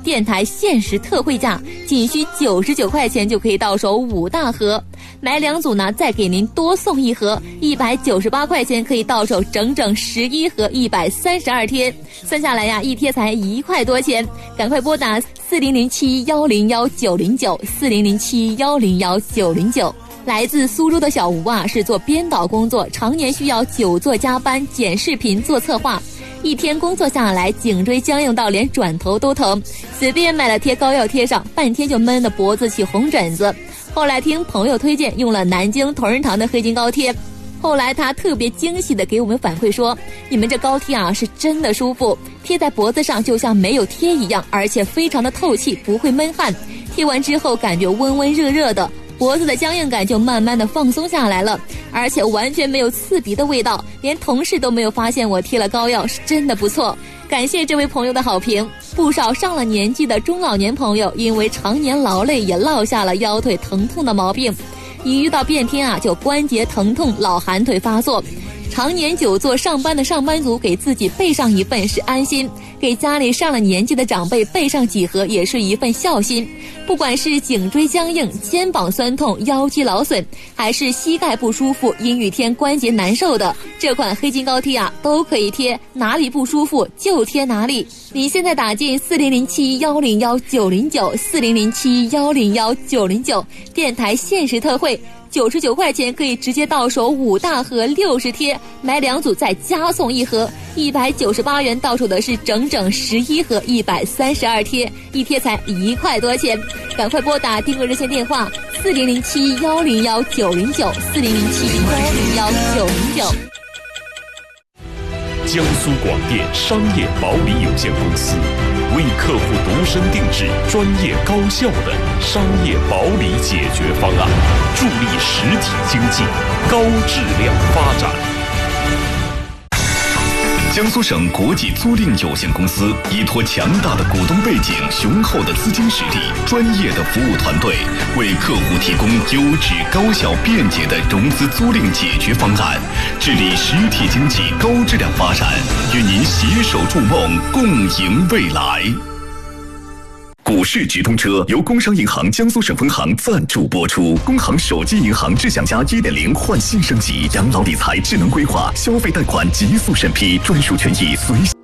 电台限时特惠价，仅需99块钱就可以到手5大盒，买2组呢再给您多送1盒，198块钱可以到手整整11盒，132贴，算下来呀，一贴才1块多钱，赶快拨打4007101909，4007101909。来自苏州的小吴啊，是做编导工作，常年需要久坐加班，剪视频做策划，一天工作下来，颈椎僵硬到连转头都疼，随便买了贴膏药贴上，半天就闷得脖子起红疹子。后来听朋友推荐，用了南京同仁堂的黑金膏贴。后来他特别惊喜地给我们反馈说，你们这膏贴啊是真的舒服，贴在脖子上就像没有贴一样，而且非常的透气，不会闷汗。贴完之后感觉温温热热的，脖子的僵硬感就慢慢的放松下来了，而且完全没有刺鼻的味道，连同事都没有发现我贴了膏药，是真的不错。感谢这位朋友的好评。不少上了年纪的中老年朋友因为常年劳累也落下了腰腿疼痛的毛病，一遇到变天啊就关节疼痛，老寒腿发作。常年久坐上班的上班族给自己备上一份是安心，给家里上了年纪的长辈备上几盒也是一份孝心。不管是颈椎僵硬、肩膀酸痛、腰肌劳损，还是膝盖不舒服、阴雨天关节难受的，这款黑金膏贴啊都可以贴，哪里不舒服就贴哪里。你现在打进4007101909，4007101909，电台限时特惠，99块钱可以直接到手5大盒60贴，买2组再加送1盒，198元到手的是整整11盒，132贴，一贴才1块多钱。赶快拨打订购热线电话4007101909，4007101909。 江苏广电商业保理有限公司为客户度身定制专业高效的商业保理解决方案，助力实体经济高质量发展。 江苏省国际租赁有限公司依托强大的股东背景、雄厚的资金实力、专业的服务团队，为客户提供优质、高效、便捷的融资租赁解决方案，致力实体经济高质量发展，与您携手筑梦，共赢未来。股市直通车由工商银行江苏省分行赞助播出。工行手机银行智享家 1.0 焕新升级，养老理财智能规划，消费贷款极速审批，专属权益随